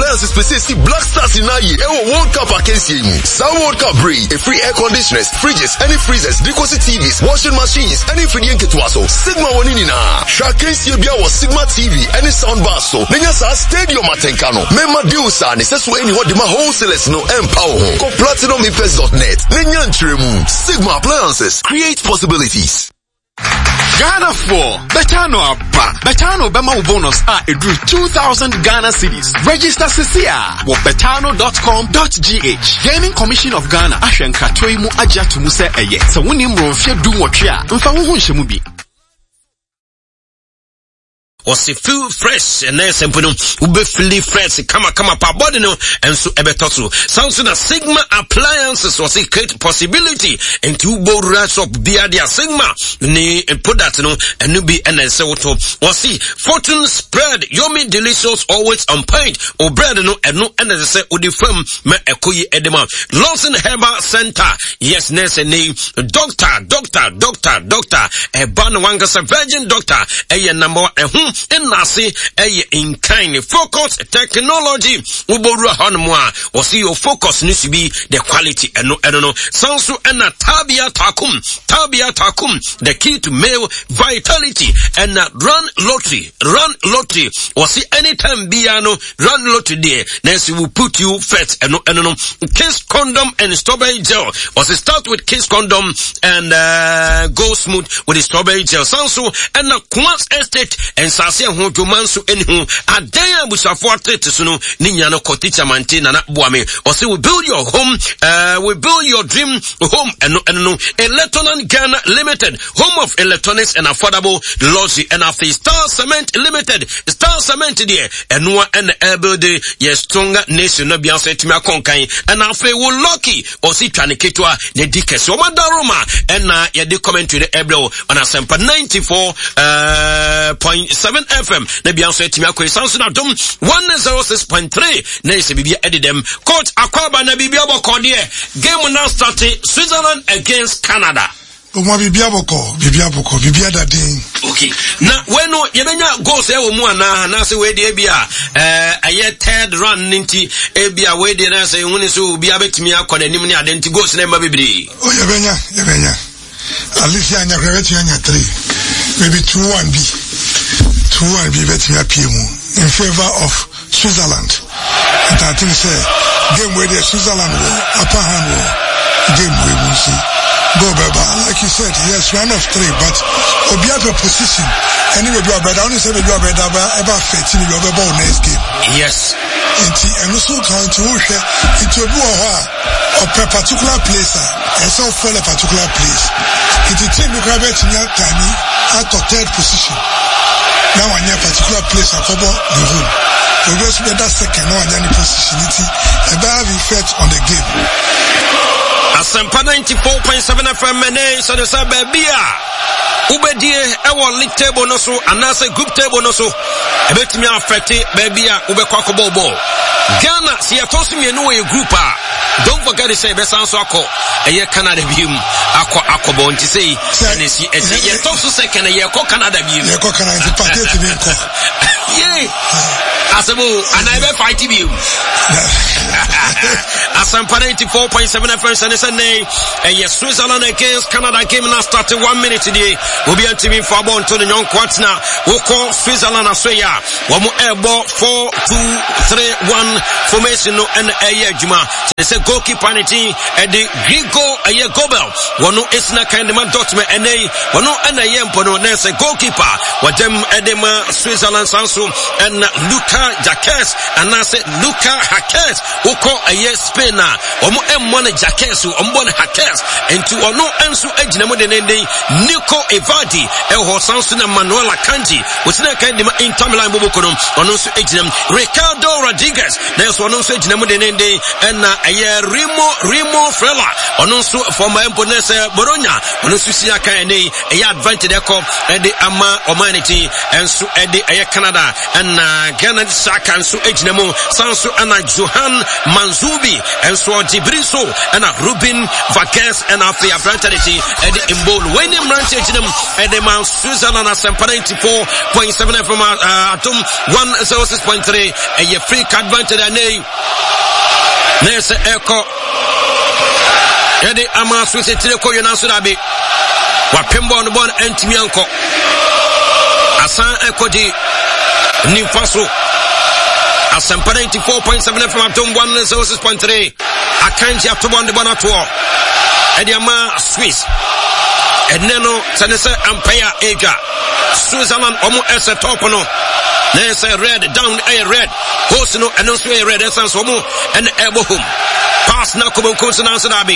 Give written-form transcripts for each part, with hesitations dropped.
appliances specifically Black Stars in Ayi. World Cup against you. Some World Cup bring a free air conditioners, fridges, any freezers, decorative TVs, washing machines, any free Ketwaso. Sigma Wanina. Shakens Yabia was Sigma TV, any sound bar so. Nanyasa Stadium Matenkano. Mema Diusa, Nesesu any what the wholesalers no empower. Go platinumipes.net. Nanyan Tremu. Sigma appliances. Create possibilities. Ghana 4. Betano Abba. Betano Bema bonus it drew 2,000 Ghana cedis. Register Cecilia with betano.com.gh. Gaming Commission of Ghana. Ashen Katoimu Aja Tumuse Eye. So when you move, you do what you are. Shemubi. Was a few fresh and then simple ube fully fresh kama pa body no and so ebetosu sounds na Sigma appliances was a great possibility and to bo rush up dia Sigma ni product no and no be and so to was see fortune spread yummy delicious always on point or bread no and no and say odi firm me ekoyi edema Lawson Herbal Center yes nurse name doctor e ban wangasa virgin doctor e number in Nasi, in kind focus technology, Ubora Hanmoa, or see your focus needs to be the quality and no, I don't know. Sansu and Tabia Takum, the key to male vitality and run lottery, or see anytime Biano, run lottery there, Nancy will put you fat and no, Kiss condom and strawberry gel, or say start with Kiss condom and go smooth with the strawberry gel. Sansu and Quans Estate and Sasia Humansu anywho adaya busafo atete so no ninya no koticha maintain na boame or say we build your home we build your dream home and no Electronic Ghana Limited, home of electronics and affordable luxury and after Star Cement Limited, Star Cement there and no and able the yes stronger nation no bianse timi akonkan and after we lucky or see twaniketwa ne dike so madaroma and na ye de commentary the ebro on Asempa 94.7 FM na bianso etimi akoy sanso na dom 106.3 na ise bibia edi dem coach Akwaba na bibia boko de game now starting Switzerland against Canada. Bibia dadin. Okay. Now when no yebenya goals e wo mu na se we de bia aye third run ninti e bia we de na se huni so bia betimi akọ na nim ni adenti goals na ma bibiri. Oh yebenya. At least anya gravity anya 3. Maybe 2-1 B. 2-1 B betimi apiemu in favor of Switzerland. And I think say game where the Switzerland upper hand game we will see. Go Baba, like you said, yes, 1 of 3, but Obiato position, anyway, you are better. Only say you are better about 15, you are better next game. Yes. And also count to into a particular place, and so for a particular place. It is team you grab it in your time out of 3rd position. Now on your particular place, I cover the room. We just get that second one, any position, a bad effect on the game. Asempa 94.7 FM so the say babia ubedie ewo league table no so anase group table no so ebetimi affect babia ubekwa ko ball Ghana si atosu me no we group don't forget to say besan so akọ eye Canada bium akọ bon ti say nesi ye tosu second ye ko Canada bium ye ko Canada party ti bi ko yeah asebo anaibe fight bium Asampa 94.7 FM Sunday Switzerland against Canada game now starting 1 minute today. We'll be on TV for about to the young quarter now. We'll call Switzerland Australia. One more airball 4-2-3-1 formation no and Juma. They say goalkeeper and the Grigo Gobel. One no isna kind of document and they one no and Yempono Nessa goalkeeper. What them Edema Switzerland Sansu and Luka Jacques and I said Luka Hakes. A yes Spainer, Omo M1 Jakesu, Ombon Hakes, and to Ono Ansu Ejnamo de Nende, Nico Evadi, Elho Sansuna Manuela Kanji, which na kind of in Tamala Bobokonum, Onosu Ejnam, Ricardo Rodriguez, there's one also Ejnamo de Nende, and Remo Frela, Onosu for my Bonesa Bologna, Onosu Siaka and a advantage echo, and the Ama Omanity, and so at the Canada, Ghana and Ghana Saka and so Ejnemo Sanso and Johan Manzubi and so Jibriso and Ruben Vaques and Afia Brantarity and the Imbol Winning Ranch Ejnem and the Mount Switzerland as 94.7 from Atom 106.3 and your free card advantage and Nese Echo Ede Ama Swiss Tileko Yonasurabi Wapembo on the ball and Timianko Asan Echo di Nifaso Asan 94.7 from Atom 106.3 Akanji after one the Bonato Ede Ama Swiss Eneno Senese Ampere Aja Switzerland Omo Ese Topono Nese red down a red Hosino and also a red essence Omo and Ebohum Pass na Kubo Kusan Ansadabi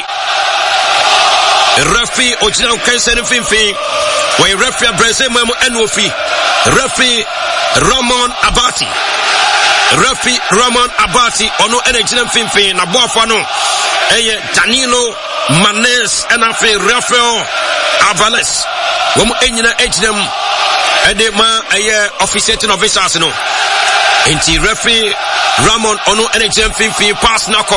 Referee Ojina Kansen Finfi Why referee Brazil Memo Enwofi Referee Ramon Abati Referee Ramon Abati Ono Enejina Finfi na Boafano Eye Danilo Manes and Afe Rafael Avales Womo Enyina Ejinem Ede ma eye officiating officers no Enti referee Ramon Ono Enejina Finfi pass nako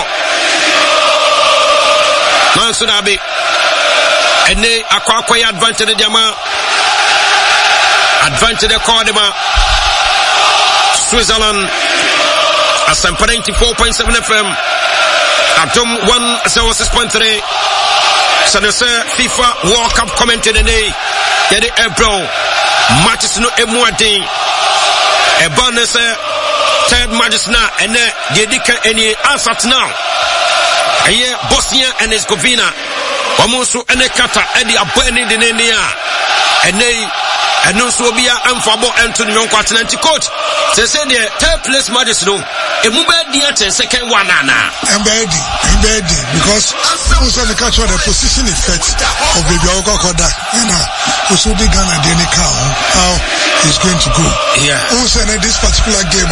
Manso Dabi Ene akwa advantage dema advantage de Cordema Switzerland Asam 94.7 FM Atom 106.3 Sanese FIFA World Cup commented ene Yede April matches no emuadin Ebanese third matches na ene dedika ene ansat now Aye Bosnia and Herzegovina Omonso ene kata edi abani de nenia ene eno so bia amfabo Anthony Nyonko Atlantic coach say the third place matches no emu be dia ten second one na Embedi because also the catch the position effect of baby Okokoda also the Ghana the how he's going to go also in this particular game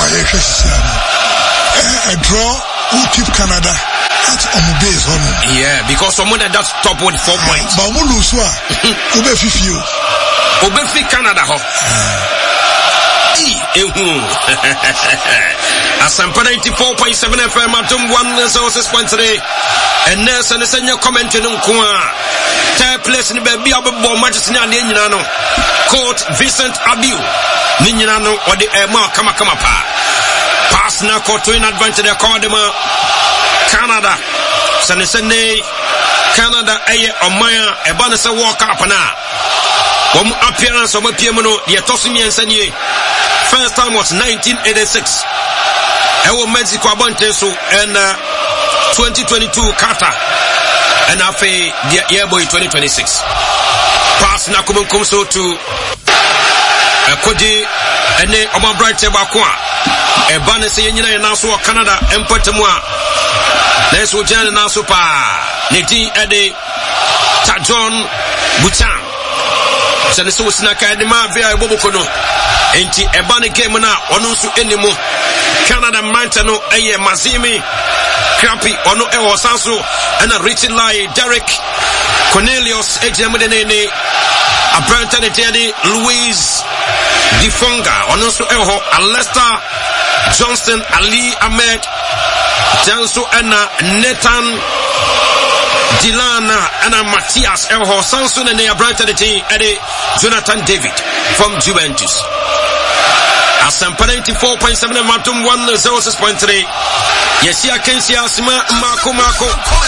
a draw will keep Canada at base on because someone that's top with 4 points but we lose ube fifio ube fi Canada ho Asampa 94.7 FM Atom 106.3 and Nelson is in your comment in third place in the baby abbo matches in the Ninano Court Vincent Abiu Ninano or the Emma Kama pa pass na court to in advantage the Cordema Canada Sanesene Canada aye Omaya Ebanese walk up na appearance of a Piemono the Tosimian Sanye first time was 1986 Ewo Mexico Abanteso and 2022 Qatar and afe the yearboy 2026 pass na kumso to Kodi ene Oma Bright Bakwa Ebanese nyina na so Canada empatemwa na so jana na so pa nedi ede Ta John Buchan Sane so sinaka de ma via bobokono enti ebane game na ono nso enimo Canada Mantano eye Mazimi Krapi ono ewo sanso na Richard Lai Derek Cornelius Ejemdenene Abranta de Teddy Louise Difonga ono nso ewo Alester Johnston Ali Ahmed Janso ana Nathan Dilana and Matthias Elho Samson and Abranta de Eddie Jonathan David from Juventus. Asampa 94.7 Matum 106.3. Yes, I can see Asima Mako.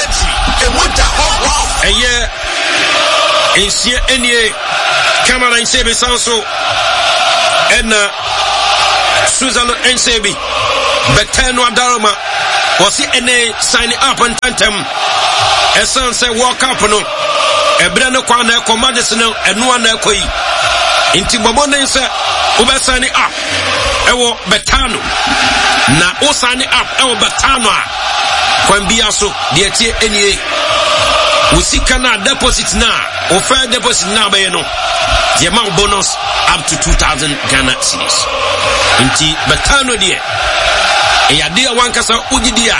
A year in Sia Enie Camera in Sebi Sanso and Switzerland and Sebi Betano Darma was it any signing up and tantem. A son say walk up no a brand of corner commanders no and no one koi into Babone say over signing up ewo Betano na o signing up ewo Betano kwambiaso de tie enie usika na deposit na o fair deposit na be no the amount bonus up to 2,000 Ghana cedis inti Betano de e ya dia wankasa ugidia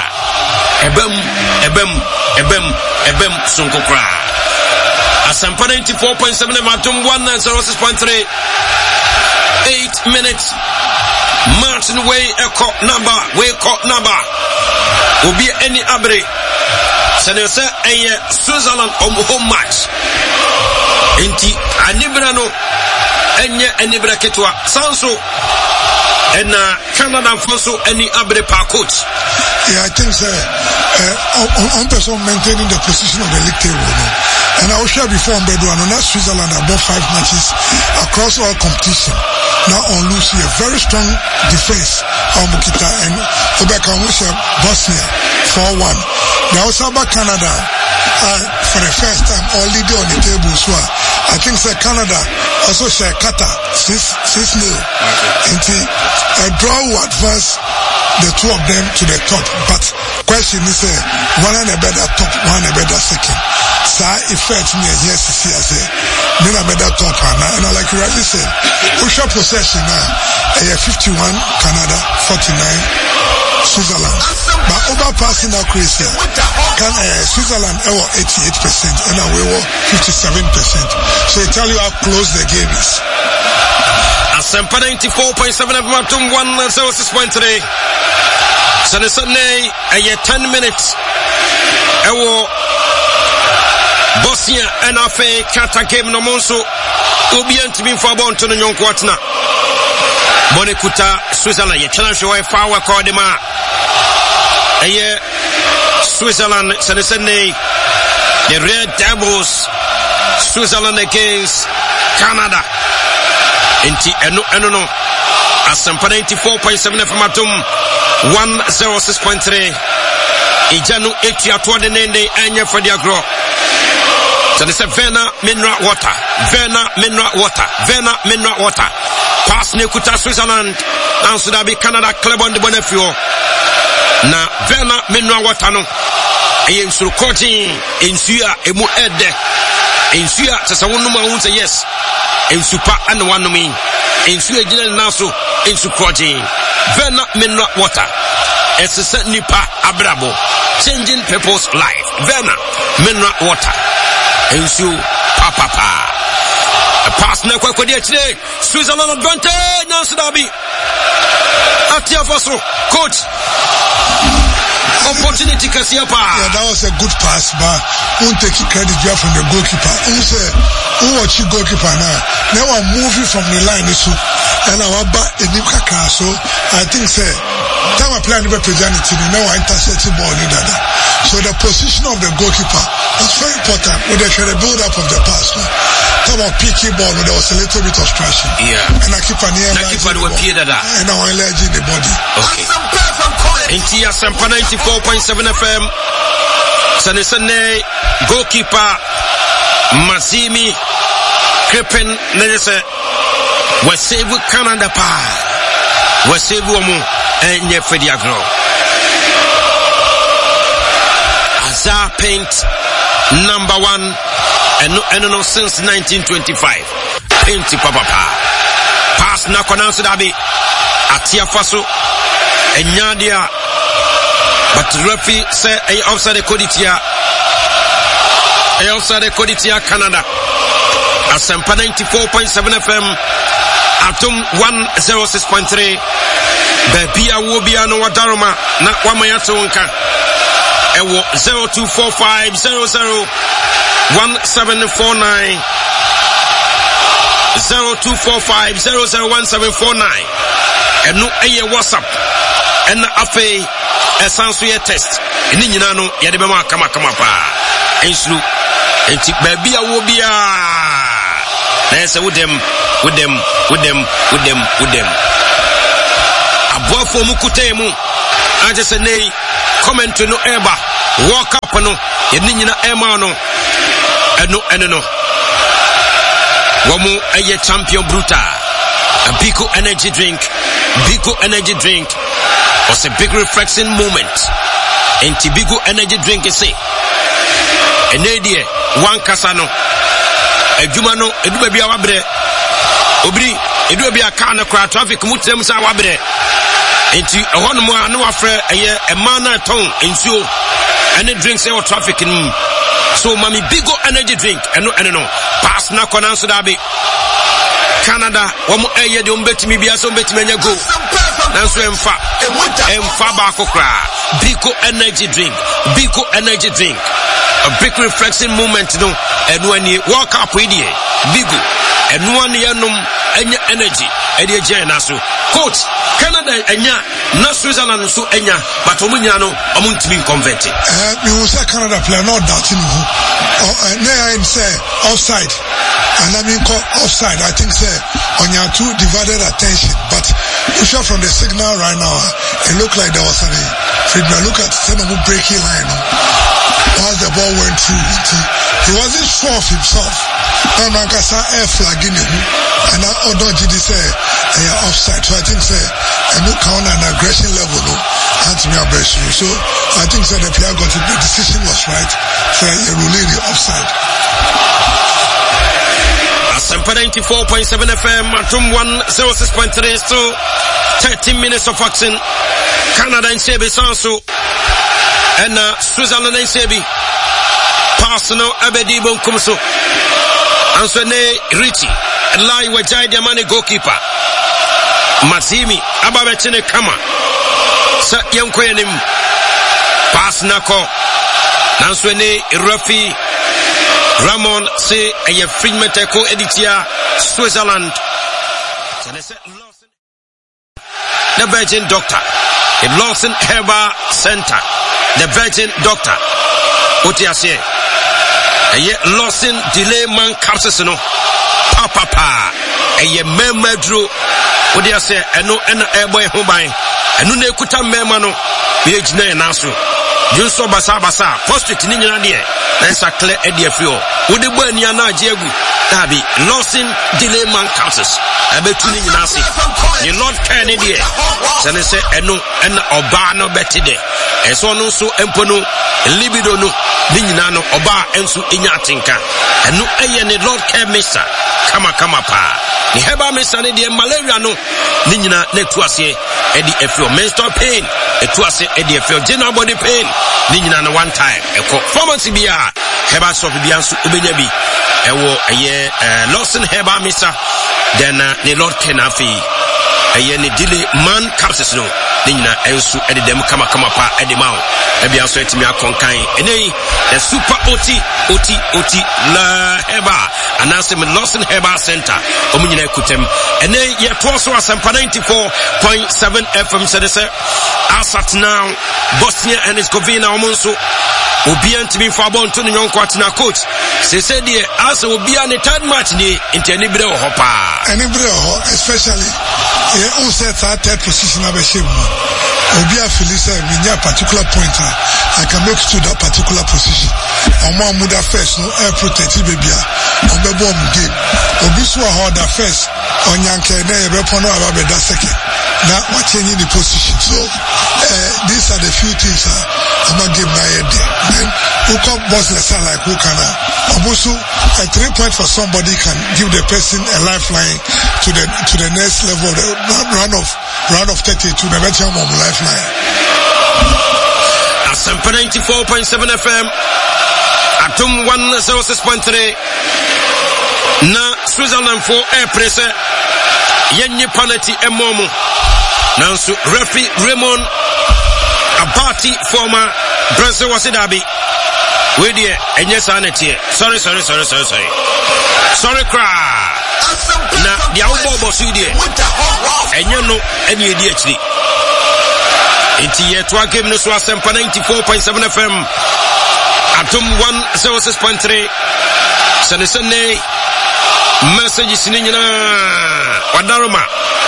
ebem sunkokra Asampa 94.7 Matum 106.3 8 minutes Martin way echo number obi any abre sene se eye Switzerland home match enti anibra no enye anibra ketwa sanso ena Canada fonso any abre pa coach. Yeah, I think so. On person maintaining the position of the league table. No? And I will share before on Bedouin, on Switzerland above 5 matches across all competition. Now on Lucy, a very strong defense on Mukita and Obeka Bosnia 4-1. They also about Canada for the first time all leader on the table. So I think so Canada also share Qatar 6-0. And a draw will advance the two of them to the top. But question is one and a better top, one and a better second. So effect me as yes see as a better top and like you rightly said, we shall possession now 51 Canada, 49 Switzerland. But overpassing now Croatia Switzerland 88% and we were 57%. So it tell you how close the game is. Asempa 94.7 FM 106.3. Sunday, 10 minutes. Ewo Bosnia and Afe Kata game no monso. Obian to be for born to the young quartna. Bonekuta Switzerland. Ye challenge your far work or the ma. Switzerland Sunday. The Red Devils. Switzerland against Canada. Inti eno Asempa 94.7 FM atum 106.3 Ijanu etu ato de nende anya for dia gro. So they say Vena mineral water. Pass Nekuta Switzerland and so that be Canada club on the Bonefio. Na Vena mineral water no. Ayen suru koji insua emu ede. Insua sasa wonu ma hu say yes. Insupa and one no mean. Insua ejina na so insu koji. Vena mineral water. It's a certain nipa abrabo. Changing people's life. Vena mineral water. Insu papa. A pass na kwa today. Switzerland advantage. Nancy Dabi. Atia Fosso. Coach. Opportunity Kasiapa. Yeah, that was a good pass, but won't take credit from the goalkeeper. Who watch the goalkeeper now? Now I'm moving from the line issue, and I was back in Nimkaka. So I think time I play the representative, now I intercept the ball in that. So the position of the goalkeeper was very important with the build up of the pass. Time of picky ball, there was a little bit of stretching. Yeah. And I keep an ear and I now I ledge in the body. Okay. Intia Sampa 94.7 FM. Sanisane goalkeeper Mazimi Krippen Nenese we save Canada pa. We save Womu and Yefedi Agro. Azar Paint number 1 and no since 1925. Painty Papa. Pass na konasu dabi. Atia Faso. Enyadia. But referee say a offside Koditia. A offside Koditia Canada. Asempa 94.7 FM. Atom 106.3. Bebia Wobia no Wadaroma. Na Wamayatonka. Ewo 024500 1749 0245001749 and no WhatsApp and afe esanso ye test ni nyina no ye de bema kama pa ensuru enti baby awo bia na say with them abofo mu kutemu aje se nei comment no eba walk up no ye ni nyina ema no eno Wamu aye champion bruta. A Biko energy drink was a big reflection moment. And Tibigo energy drink is an idea, one casano, a jumano, a dubia wabre, obri, a dubia kana crowd traffic, mutem sa wabre. And to a one more no affair, a manner tongue, and so, and it drinks our traffic in. So mami Bigo energy drink, and no, pass na konan so dabi. Canada, one more aye, don't bet me be a so bet me go. nanso emfa baako kra. Biko energy drink. A big reflection moment no enu ani walk up with you. Bigo enu ani yanum enya energy edi eje na so. Coach Canada enya na Switzerland so enya but omunya no omuntimi convert. Me will say Canada player not doubting who. I say offside. And I mean call offside. I think say on your two divided attention. But if you're from the signal right now, it looked like there was a Friedman. Look at the breaking line. Once the ball went through, he wasn't sure of himself. And Mankasa air flagging him. And I Odoji say offside. So I think say a new count and aggression level no Anthony Abesu. So I think say the player got it, the decision was right. So he ruling the offside. Asempa 94.7 FM, Atum 106.3, so 13 minutes of action. Canada and Sebi Sansu. And Switzerland and Sebi. Personal Abedi Bonkumso. And so Richie. Lai Wajai Diamani goalkeeper. Mazimi. Ababechene Kama. Sa Yankwenim. Pass Nako. Nanswene Rafi. Ramon say a Freeman Teko Editia Switzerland. The Virgin Doctor. The Lawson Herbal Center. The Virgin Doctor. What you say? A Lawson delay man capsules no. Papa. A memedro. What you say? I know an airboy home by. And no nekuta memano. Page 9 nasu. Junso basa post ni nyina de na sakle ediafio wo de bani ana jegu dabi losing delay man counters abetu ni nyina ase ni Lord Ken de sene se eno en oba no betide eso no so empono libido no ni nyina no oba enso enya atenka eno eye ni Lord Ken Mesa kama pa ni heba Mesa ne de malaria no ni nyina na tu ase edi efio menstrual pain etu ase edi efio general body pain ni nyina no one time eko performance bia heba so bia nso obenya bi ewo eye Lawson Heba Mesa then the Lord Kenafi eye ne delay man capsules no ni nyina enso edi dem kama pa edi mawo ebia so etimi akonkan enei the super oti la Heba anase me Lawson Heba Center omunyina ekutem enei ye to so asampa 94.7 FM said say asat now Bosnia and Herzegovina omonso obi antimi fa bon to nyon kwatina coach se say die as obi an third match ni inteni bre ho pa bre ho especially on set third position abeshim obi afili say me a particular pointer I can make to that particular position omo muda first no air protect bebia obebo mu game obi so ho da first onyanke na ye bepo no aba beda second na what change the position so these are the few things I'm not give my head there. Then who come boss the sound like who can also a 3 point for somebody can give the person a lifeline to the next level the round of 32 the better mom lifeline. Asempa 94.7 FM Atum 106.3 na Switzerland for air pressure yenye penalty emomo nanso referee Raymond Abati former Brazil was dabi we dey enye sanete sorry cry na dia wo so dey enye no ene edi akiri enti ye to game no so Asempa 94.7 FM Atom 106.3 sene messages ni nyina wadaroma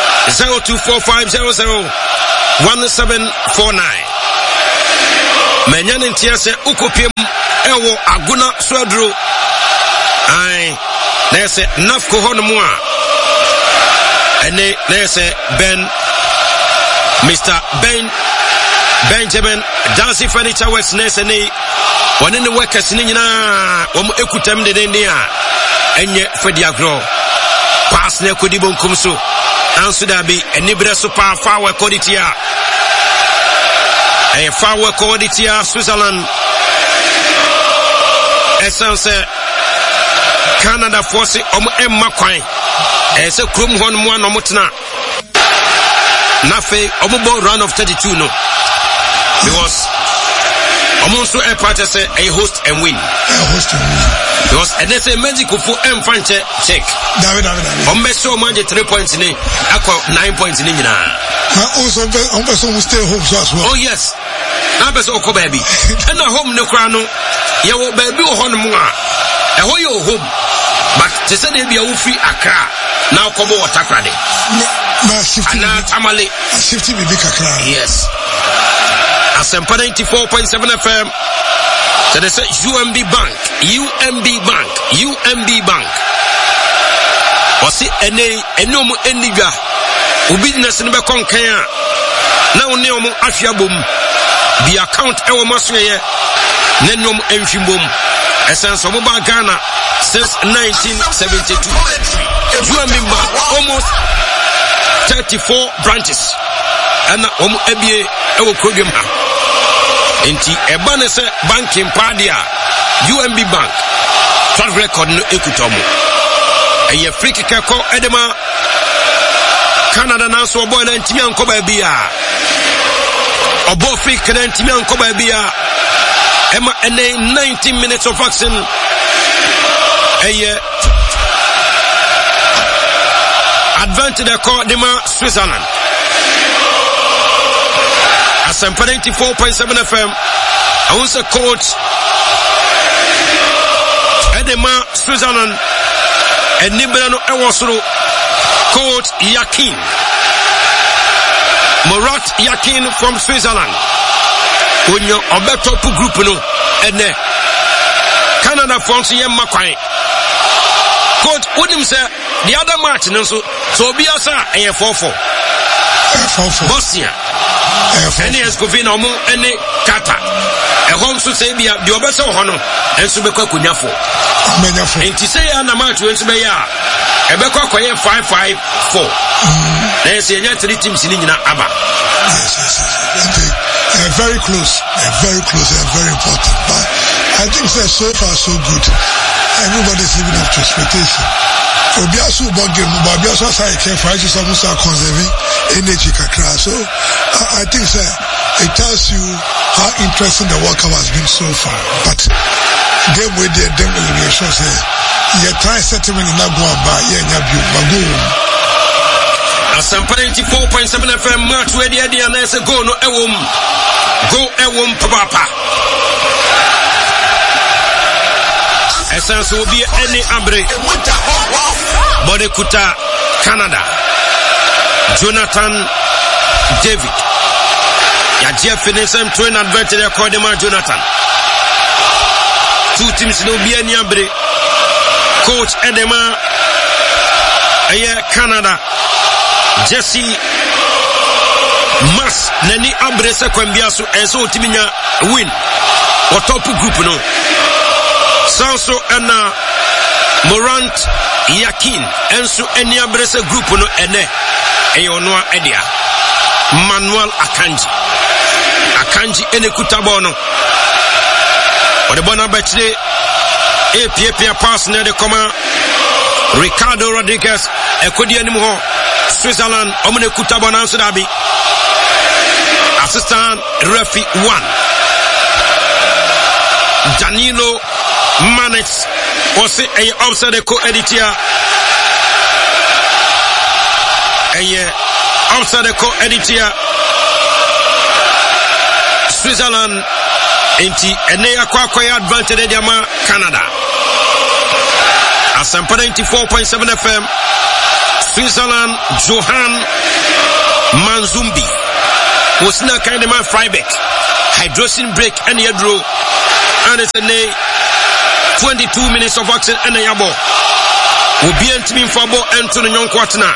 0245001749 menya ntia se ukopiem ewo aguna soadro ai na se nafko hono a ene na se Mr. Benjamin Dancy Furniture Works na se ne wone ne workers ni nyina wom ekutam de a enye fadiagro pass na kodi bonkum so anso da bi enibre so pa fa quality a fa quality a Switzerland essence Canada force emma kwan se krom hon mo na motena Nafe omubo round of 32 no. Because also a part say a host and win. Because and they say magical for Mfanche check. David. So much 3 points in it. 9 points in it. Also stay home as well. Oh yes. I'm so baby. And a home no crano. You will baby on more. A whole home. But to say they be a free Accra. Now come over Takrade. Tamale. Shifty be big Accra. Yes. Asempa 94.7 FM. So they say UMB Bank. Was it enomu eniga? Business in Bekonkaya. Now neomu Afiabum. The account ewa masweye. Nenom Enfibum. Essence of Ghana since 1972. UMB Bank almost 34 branches. And EBA ewa program. Inti ebane se banking padia UMB Bank track record no ekutomo eye free kick ko edema Canada na so boy na ntimi anko ba bia obo free kick na ntimi anko ba bia ema ene 19 minutes of action eye advantage ko dema Switzerland. Asempa 94.7 FM. I was a coach Edema Switzerland and Nibrano Ewasuru coach Yakin Murat Yakin from Switzerland. When you obeto group no and Canada France yem makwai. Coach Udim say the other match no so biasa e 4-4. Bosnia any Escovina omo any Kata a home so say bia the obesa hono enso bekwa kunyafo enti say na match enso be ya e bekwa koye 5-5-4 then say nya 3 teams ni nyina aba. Very close and very important, but I think that so far so good. Everybody's living up to expectation. Obiasu ball game, but Obiasu say fighting some conserving energy kakra. So I think that it tells you how interesting the World Cup has been so far. But game with the them elimination say you try settlement in that go about go. Asempa 94.7 FM match where the idea na say go no ewom papa. Essence will be any ambre. Bode Kuta, Canada. Jonathan David. Yajia finisem twin advantage according to Jonathan. Two teams will be any ambre. Coach Edema. Canada. Jesse Mas Nani ambre se kwambiaso enso timinya win. Or top group no. Sanso ena Morant Yakin enso eni abrese group no ene eyonoa edia Manuel Akanji ene kutabo no ode bona betire pia pass na de koma Ricardo Rodriguez ekodi anim ho Switzerland omune kutabo na so dabi assistant referee 1 Danilo Manes was a outside co-editor. Outside co-editor Switzerland inti ene akwa advantage diama Canada. Asempa 94.7 FM. Switzerland Johan Manzumbi was na kind of man Freibeck hydration break and yadro and it's a 22 minutes of action and a yabo. Will be entering for ball and to the young quarter.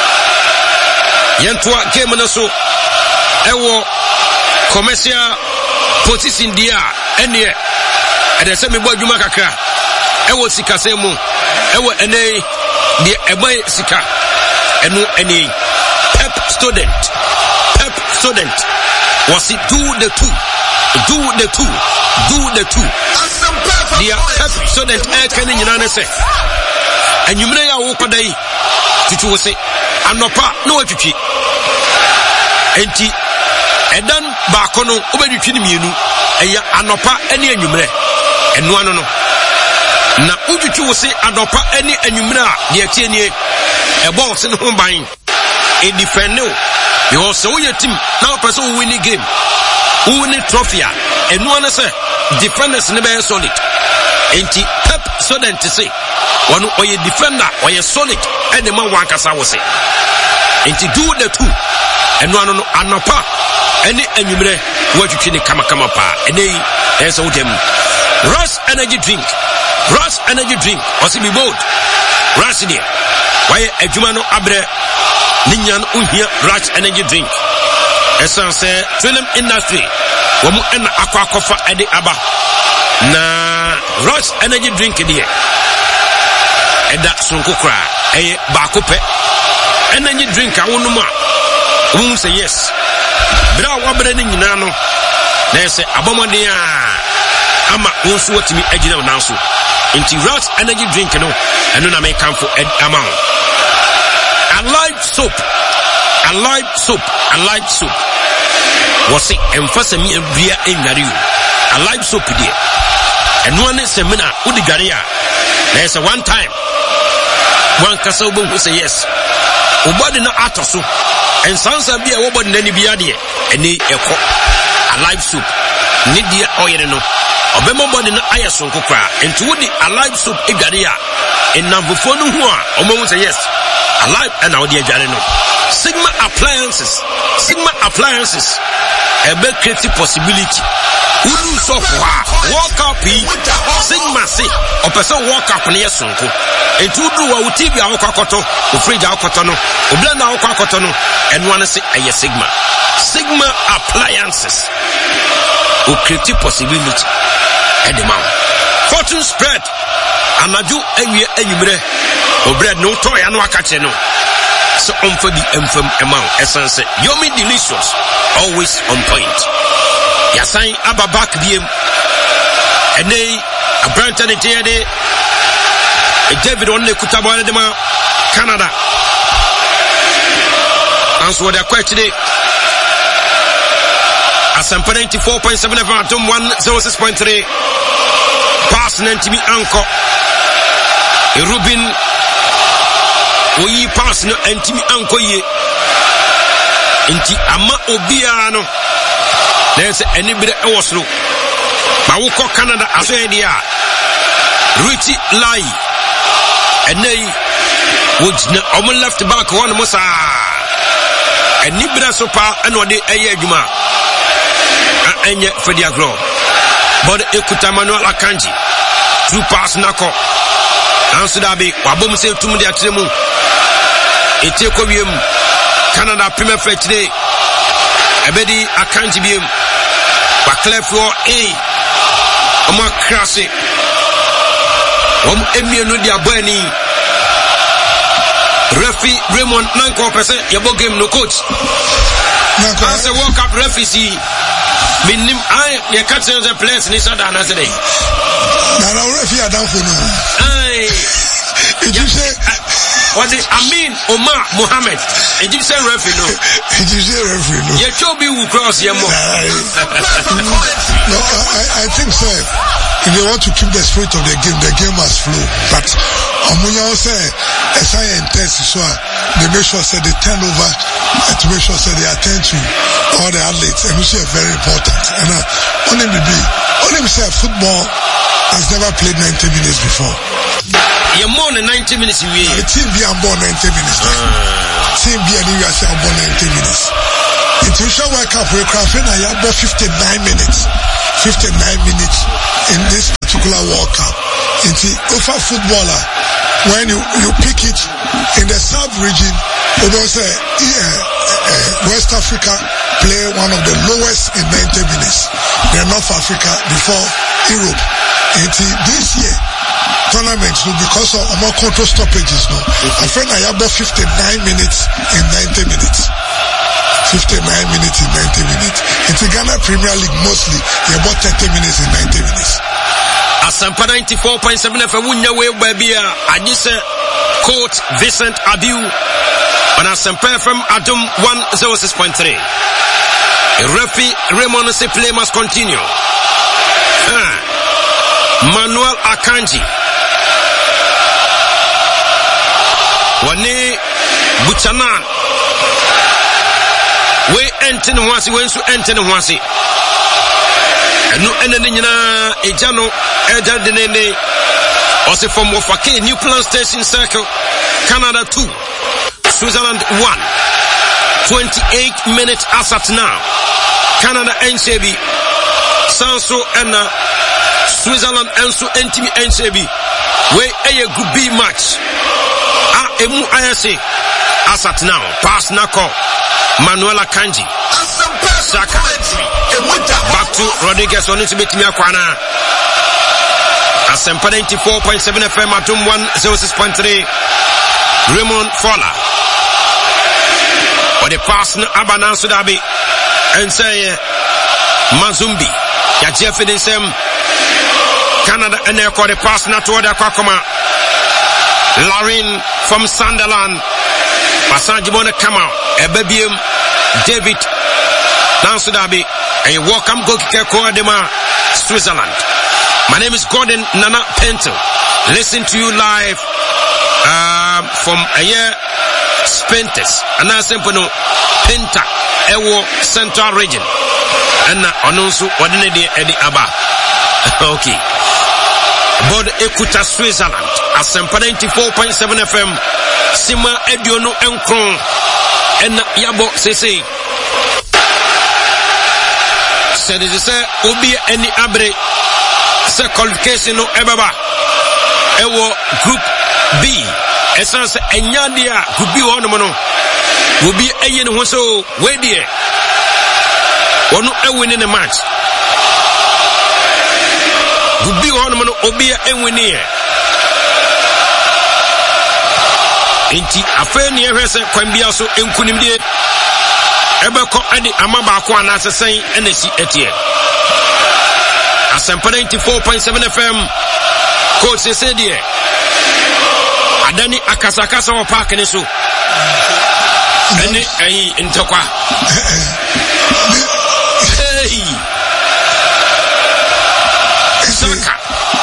Yantua game on so. Ewo commercial position dia and here. And the same boy Jumakaka. Ewo Sikasemu. Ewo ene the eboy Sika. Enu any pep student. Was it do the two? The pep student can in say. And you may walk a day to say, I'm not part, no, enti edan baako no obedwitwi ne mienu eya anopa ene anwumre eno ano no na udwitwi wo se anopa ene anwumre a de atie nie ebo wo se no ho ban e defend no yo so your team now person win the game who win trophy eno ano se defenders ne be solid enti pep so then to say one oye defender oye solid and the man wan kasa wo se enti do the two eno ano no anopa ene anwumre watwitwi ne kama pa ene eso dem Rush energy drink osi be bold Rush there why adwuma no abre ninyan uhia Rush energy drink esan say film industry womu en akwakofa ede aba na Rush energy drink there eda sonko kra baako pe energy drink awonum a womu say yes bra wabere ni nyina no na say abomoden ama wonso watimi agina nanso inti Rush energy drink no eno na me kamfo amount alive soap wasi emfasa mi abia enware o alive soap die eno ane semina udigare a na say one time one kasa obo say yes obody na atoso ensansa bia wobody na ni bia de eni eko alive soap ni dia oyere no obemo body na ayeso nkokra enti wodi alive soap egare a enamfofo no ho a omo say yes alive and now the agare no Sigma appliances ebe create possibility uru so kwa walk up Sigma say o person walk up na yesonko enti udu wa TV a akwakoto o fridge akwakoto no o blender akwakoto no eno ane say aye Sigma appliances o create possibility edema fortune spread anaju ewie enyumre o bread no to ya no akache no so on for the enfam amount essence yomi delicious always on point yasan ababak biem ene abranta ne tiede David on the kutabwa de ma Canada answer the question today Asampa 94.7 FM Tom 106.3 pass nantimi anko Rubin oyi pass no antimi anko ye enti ama obia no na se enibere ewosro ba wo ko Canada aso e dia Richie Lai enei wojna omo left back one musa enibere so pa enode eye adwuma enye Fedi Agro but ekuta Manuel Akanji through pass nako anso da be wabom se tum de atremu eteko wiem Canada premier fetch today ebedi Akanji biem ba clefro omo krase emie no dia bani referee Raymond Nanko pese yebo game no coach as a World Cup referee minim I ye catch the players ni sada na say na referee down for no Egyptian what the Amin Omar Mohammed Egyptian referee no ye chobi will cross ye mo no I think so if they want to keep the spirit of the game must flow but Amunya say SI intense so they make sure say they turn over to make sure say they attend to all the athletes and which is very important and only say football has never played 90 minutes before. You're more than 90 minutes away. The team be on board 90 minutes. Team be on board 90 minutes. Until show World Cup we crafting I have about 59 minutes in this particular World Cup. Until over footballer when you pick it in the South region, West Africa play one of the lowest in 90 minutes. Then North Africa before Europe. Until this year tournaments no because of more control stoppages no. I find I have about 59 minutes in 90 minutes. 59 minutes in 90 minutes. In the Ghana Premier League mostly about 30 minutes in 90 minutes. Asampa 94.7 FM wunya we baby a agise coach Vincent Abiu on Asempa from Adum 106.3. Referee Raymond say play must continue. Manuel Akanji Wane Buchanan we enten wasi we nso enten wasi eno enene nyina ejano eja denene ose from Wofake New Plan Station Circle Canada 2 Switzerland 1 28 minutes as at now Canada NCB Sanso and Switzerland enso entimi NCB we eye good B match emu ayase as at now pass nako Manuela Kanji Saka back to Rodriguez on to bet me akwana Asempa 94.7 FM Atum 106.3 Raymond Fowler or the pass na Abana Sudabi and say Mazumbi ya Jeff in sem Canada and they call the pass na to the Kwakoma Lauren from Sunderland Pasajimona come out Ebebium David Nansudabi and welcome go Koadema Switzerland. My name is Gordon Nana Pentel. Listen to you live from a year Spentes and I simple Penta Ewo Central Region and Ononsu Wadinedi Edi Aba. Okay. Bod Ekuta Switzerland Asempa 94.7 FM Sima Ediono Enkron and Yabo Sese said it is Obi any Abre se qualification no Ebaba Ewo Group B essence Enyadia Group B one mono will be a yen who so way dear or no a win in the match Group B one mono Obia and win here Inti afeni ehwese kwambia so enkunimdie ebeko ade amaba ko anase sen enesi etie Asempa 94.7 FM coach say die adani akasakasa wo park ne so ene ayi ntokwa hey Saka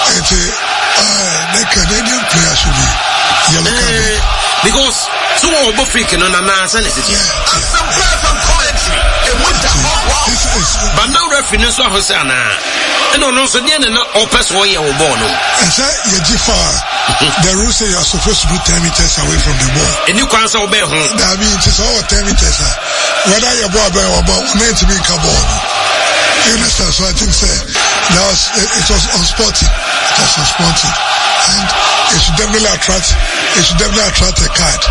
the Canadian player should be yellow card because so we freak no na sanity but now referee so hosana and no so dey na opes wo ye wo ball no and say you differ the rules say you are supposed to do 10 meters away from the ball any kwan say wo be ho that means it's all 10 meters whether your ball be or ball meant to be a ball you understand so I think say that was it was unsporting and it should definitely attract a card.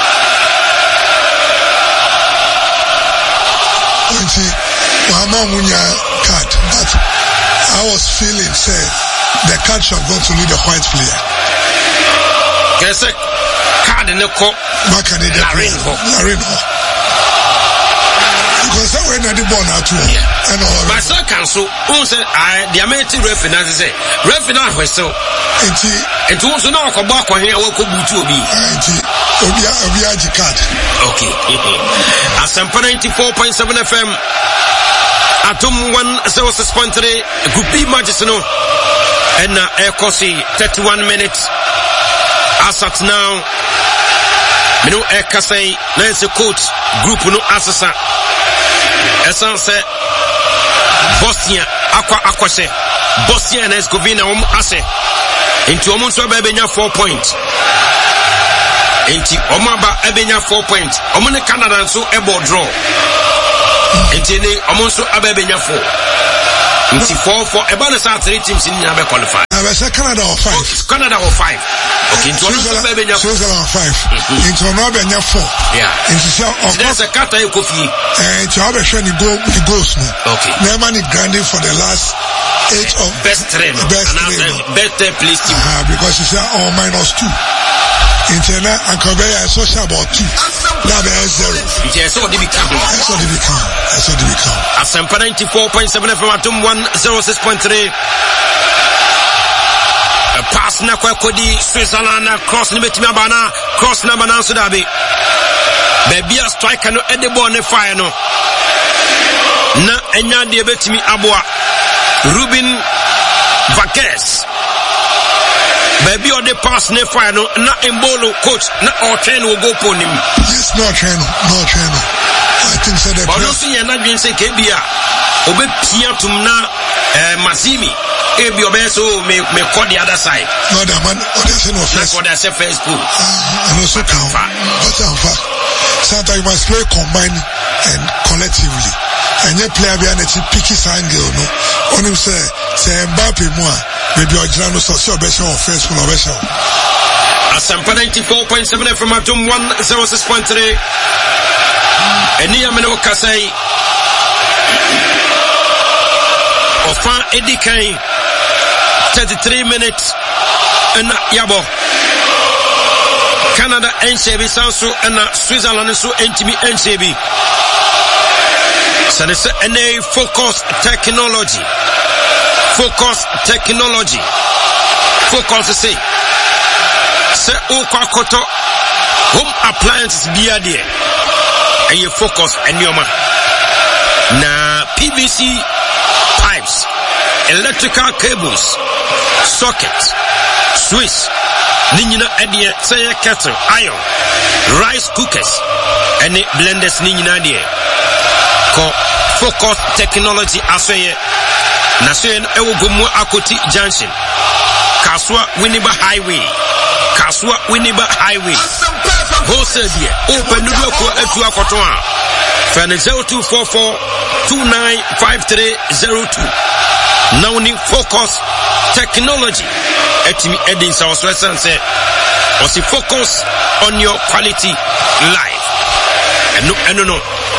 Muhammad Munya card, but I was feeling say the card should have gone to lead a white player. Yes, card in the cup. Larinho. Because that way not the ball at all. And all. But so council, who said the American referee say referee whistle. And also now come back when here will come to be. Obi card. Okay. Asempa 94.7 FM. Atum 106.3 Group B matches no. And Ekosi 31 minutes. As at now, me no Ekasei Nancy coach group no asasa. Essence Bosnia Aquase Bosnia and Herzegovina ase into omunso benya 4 points. Enti omaba ebenya 4 points. Omune Canada nso ebo draw. Enti ni omunso abebenya 4. Enti 4 ebana sa 3 teams ni na be qualify. Canada or 5. Canada or 5. Okay, into omunso bebenya 4. Switzerland 5. Into omabenya 4. Yeah. Into say there's a kata ekofi. Into obe share ni goals no. Okay. Never ni grinding for the last 8 of best train. Best place team. Because it's all -2. Internet and Korea is social about 2. That is 0. Yes, so they become. Asempa 94.7 FM Atum 106.3. A pass na kwa kodi Switzerland cross ni betimi abana cross na bana so dabi. baby a striker no ede ball ne fire no na enya de betimi aboa Ruben Vakes baby or the pass ne fire no na Embolo coach na or train will go pon him. Yes, no train. I think so that but also you not being say kebia obe piatum na Masimi ebi obeso me call the other side. No that man say no first. What I say first pool. And also count. But in fact sometimes you must play combined and collectively. And you play behind the picky angle no. On him say Mbappe moi maybe Ojana so better or first pool or better. Asampa 94.7 from Atom 106.3. Enia meno kasai Ofa Edikai 33 minutes and Yabo Canada NCB Sansu and Switzerland so NTB NCB. So this NA focus technology. Focus to say Okwakoto home appliances beer there. And you focus and your man. Na PVC pipes, electrical cables, sockets, Swiss, Nina Edia, say kettle, iron, rice cookers, and the blenders Nina there. Focus technology asweye. Naswen Ewogumu Akoti Junction. Kaswa Winneba Highway. Wholesale here. Open Nubioko Etua Kotoa. Fan 0244-295302. Now need focus technology. Etimi Edin South Western say, was the focus on your quality life. And no.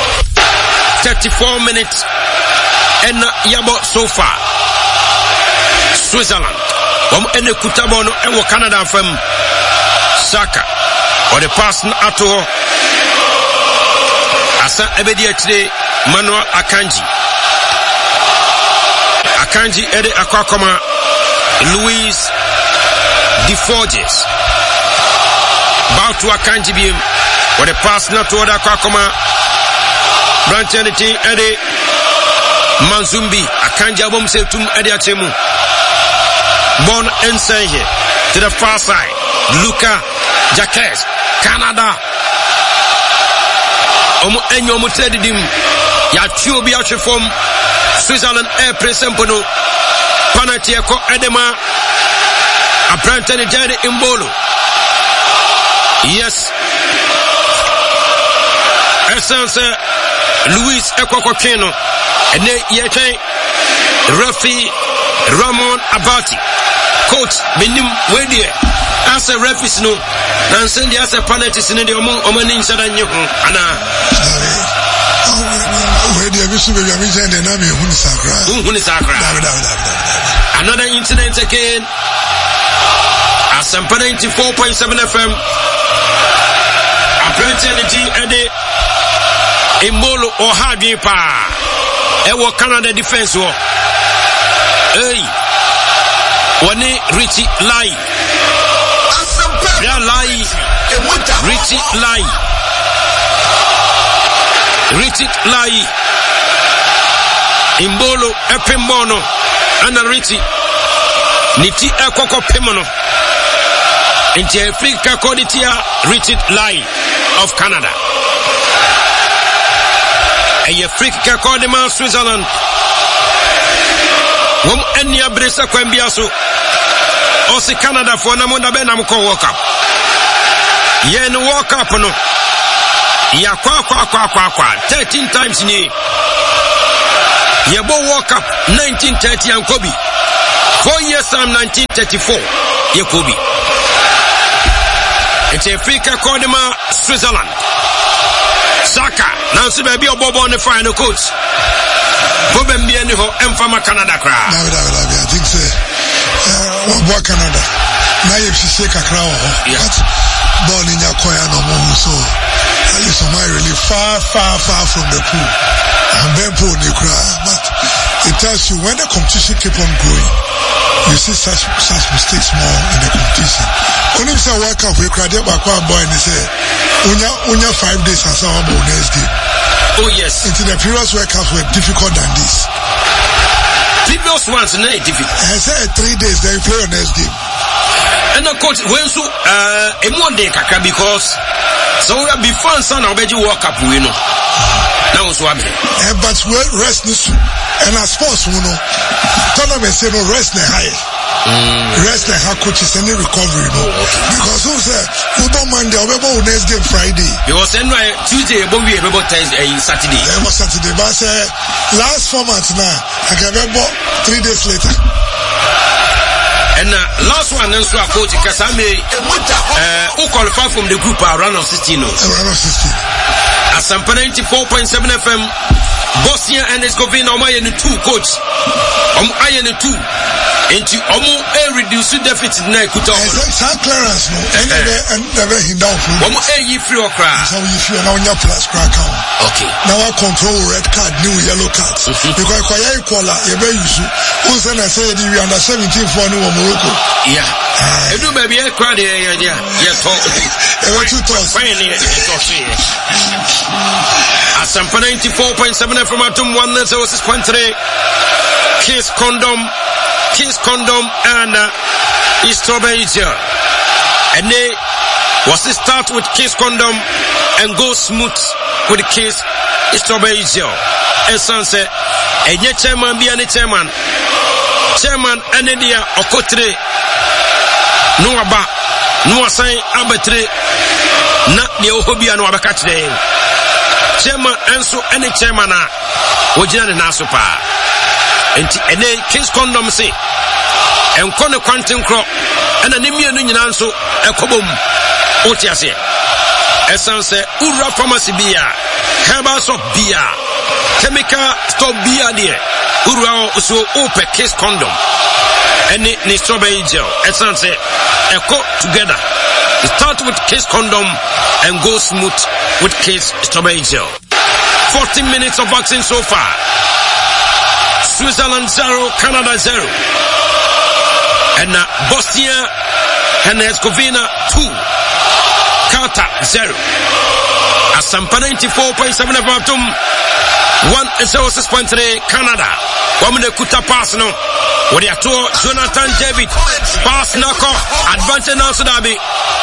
34 minutes. And Yabo so far. Switzerland. And the Kutabono and Canada from Saka. Or the pass ato asa ebedia today Manuel Akanji ede akwakoma Luis De Forges about to Akanji bim or the pass na to oda akwakoma Branchenti ede Manzumbi Akanji abom setum ede achemu Bon Ensenje to the far side Luka Jacques Canada enyo mutedidim ya tio bi atwe from Switzerland air presempono penalty eko edema Brantani Jade Embolo. Yes essence Luis Ekwakokeno and ye referee Ramon Abati coach Benim Wedie as a referee no and send the as a penalty in the omani inside and you ana Wedie bisu be am inside the name Hunisakra another incident again at 94.7 FM apparently and Embolo or Hardway pa ewo Canada defense war hey Wani Richie Lai Richie Lai Embolo Epimbono Ana Richie Niti Ekoko Pimono Inti Africa Koditia Richie Lai of Canada A Africa Kodima Switzerland Wom enya bresa kwambia so Osi Canada for na munda be na mko World Cup. Ye no World Cup no. Ya kwa 13 times ni. Ye bo World Cup 1930 and Kobe. 4 years from 1934 ye Kobe. It's Africa Kodima Switzerland. Saka now see baby obobo on the final coach. Problem be any ho emfama Canada kra. I think say what Canada. Now if she say kakra but ball in your choir no more so at least am I really far from the pool. And then pool ni kra but it tells you when the competition keep on going, you see such mistakes more in the competition. Only say World Cup we cried about one boy and they say, unya 5 days as our next game. Oh yes. Into the previous World Cups were difficult than this. Previous ones not difficult. I said 3 days then you play your next game. And the coach when so one day kaka because so we be fun son obeji World Cup we know. Now so abi. But we rest this and as sports we know. Tournament say no rest na high. Rest na high coaches and recovery no. Because who say we born Monday we born next game Friday. Because Tuesday we born Thursday Saturday. Was Saturday but say last format now I can remember 3 days later. And last one also a coach Kasame who qualified from the group round of 16 no. Round of 16. Asampa 94.7 FM Bosnia and Herzegovina omaye ni 2 coach. Aye ni 2. Enti omo reduce deficit na ekuta. Some clearance no. And never hinder for. Omo yi free okra. So you feel now your plus crack out. Okay. Now I control red card, new yellow card. Because kwaya equala you be use. Who say na say we under 17 for no Morocco. Yeah. Edu baby e crowd yeah. Yes, talk. E want to talk. Finally, talk. Asampa 94.7 FM Atum 106.3. Kiss Condom and Istrobeja. And they was to start with Kiss Condom and go smooth with the Kiss Istrobeja. And son said, and yet chairman be any chairman and India Okotre no aba no assign arbitrary not the Ohobia no abacatch day. Chairman and so any chairman Wojana Nasupa. And then Kiss Condom say and Conno Quantum Crop and an immune union so a cobum Otiase. Essence Ura Pharmacy beer, herbals of beer, chemical stop beer dear, Ura so open Kiss Condom and the strawberry gel. Essence echo together. Start with Kiss Condom and go smooth with Kiss strawberry gel. 14 minutes of vaccine so far. Switzerland 0, Canada 0. And Bosnia and Herzegovina 2. Qatar 0. Asampa 94.7 FM 106.3 Canada. Wamune kuta pass no. Wadi ato Jonathan David. Pass nako. Advantage now Sudabi.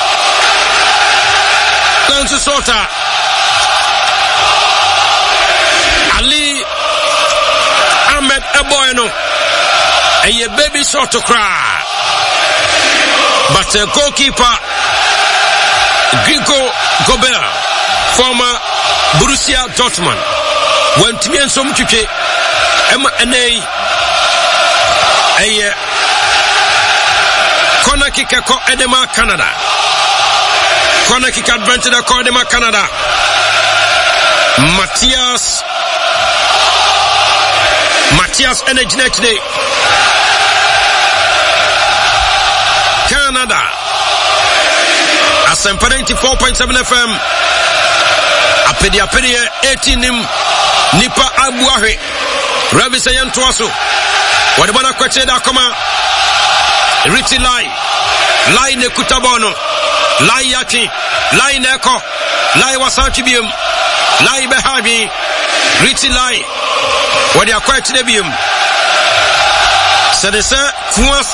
Down to Sota. Ali Ahmed Eboyno. And your baby shot to cry. But goalkeeper Gregor Gobert, former Borussia Dortmund, went to me and some chiche M&A a corner kick Edema Canada. Corner kick advantage Edema Canada. Matthias Energy next day. Canada. Asampa 94.7 FM. Apedi 18 Nipa Abuahe. Rabi Sayan Tuaso. Wadabana Kwache da Koma. Riti Lai ne Kutabono. Lai Yaki. Lai Neko. Lai Wasachibium. Lai Behabi. Riti Lai. Wadi Akwache Debium. Sadesa Kuans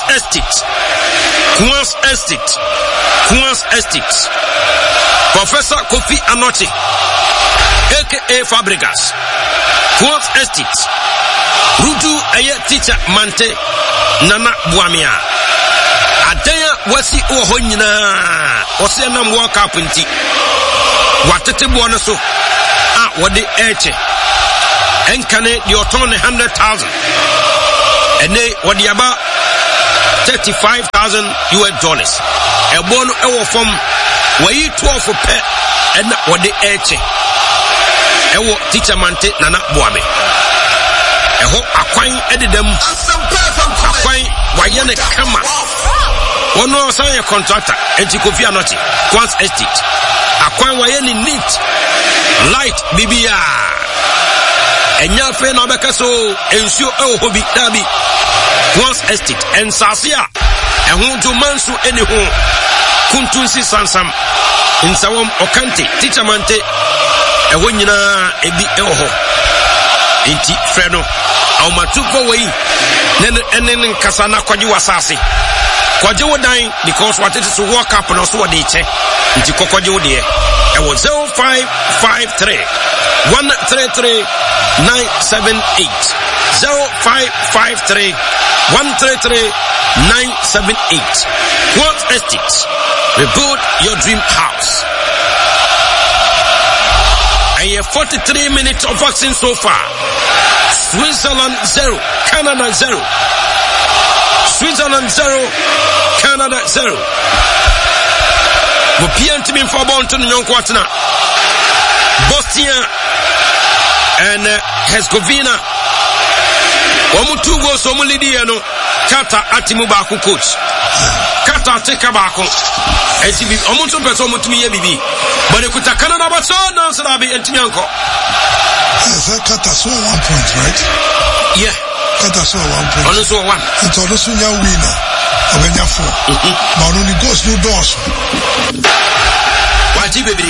Estate. Professor Kofi Anoti, aka Fabregas. Kuans Estate. Rudu Aye Teacher Mante Nana Buamia. Adaya wasi ohonyina. Wasi na mwaka apinti. Watete buwana so. Wadi eche. Enkane di otone 100,000. Ene wadi aba $35,000 US. A bono ewo from where you 12 for pet and what the eche. Ewo teacher mante nana boame. Eho aquine edidem. Aquine wayane kama. Ono sign a contractor and Kofi Anoti. Quans Estate. Aquine wayane neat. Light BBR. enya fe na obeka so ensuo hobi dabi once estate and sasia ehun to mansu eni ho kuntunsi sansam insawom okante teacher mante eho nyina ebi eho enti freno awmatuko wei nenen kasa na kwaji wasase kwaji wodan because what it is to walk up no so dey che nti kokoji wo de ewo 0553 133 978 0553 133 978 What Estate, rebuild your dream house. I have 43 minutes of vaccine so far. Switzerland 0, Canada 0. Switzerland 0, Canada 0. Mupian to me for Bonton Yonkwatina. Bosnia and Herzegovina. Omutu go so mulidiano. Kata atimu baku coach. Kata teka baku. Entibi omutu peso mutumi ye bibi. But kuta Canada but so no so that be entianko. Kata so 1 point, right? Yeah. Kata so 1 point. Ono so 1. It's ono so nya winner. Obenya 4. But only goes no doors. Wajibebri.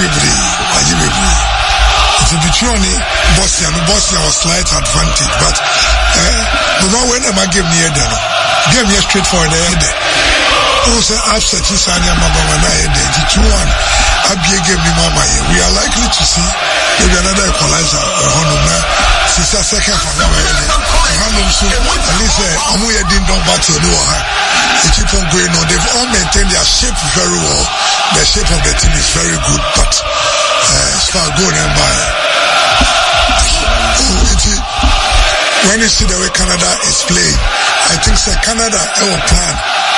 It's between Bosnia was slight advantage, but no when am I game near them? Game here straight for the head. Also, after Chisania Mama the 2-1, Abia gave me Mama. We are likely to see maybe another equalizer or Honoma. Sister second for now. At least Amuya didn't know battle. They keep on going on. They've all maintained their shape very well. The shape of the team is very good, but as far going and by. When you see the way Canada is playing, I think Canada our plan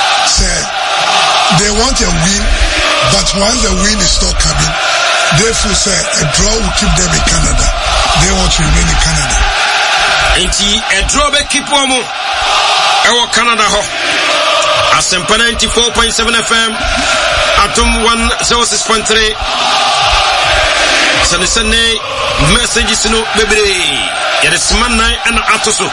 they want a win, but once the win is not coming, they feel a draw will keep them in Canada. They want to remain in Canada. A draw will keep them in Canada. Asempa 94.7 FM, Atom 106.3. Sanisane messages no bebre. Yere sima 9 and atoso.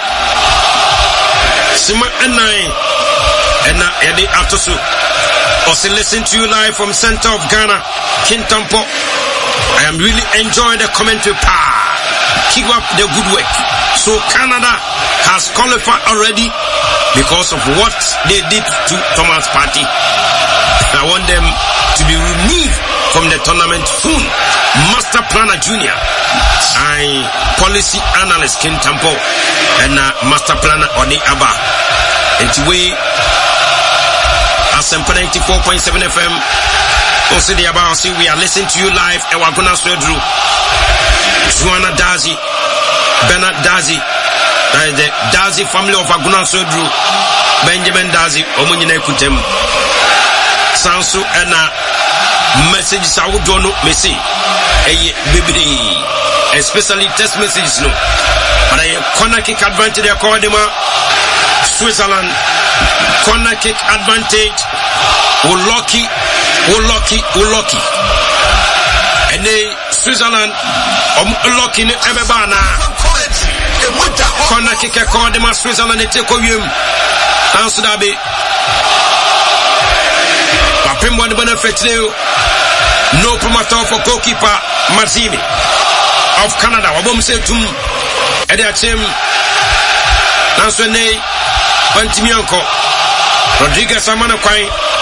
Sima 9 and yede atoso. Also listen to you live from center of Ghana, Kintampo. I am really enjoying the commentary power. Keep up the good work. So Canada has qualified already because of what they did to Thomas Partey. I want them to be removed from the tournament soon. Master Planner Junior, I policy analyst King Tampo, and Master Planner Oni Abba. And we Asempa 94.7 FM. Also the Abba, see we are listening to you live. And we're gonna swear through Juana Dazi, Bernard Dazi, the Dazi family of Aguna Sodru, Benjamin Dazi, Omunine Kutem, Sansu and messages I would don't know, Messi, especially text messages, no. But I corner kick advantage, I call them Switzerland, corner kick advantage, Lucky. And they Switzerland, Lucky, Ebebana, corner kick, I call them Switzerland, they take over him, answer that be. Pimbo the benefit no promoter for goalkeeper Mazzini of Canada. Wabom say to Ediachim Nanswene Bantimianko Rodriguez Amana Kwai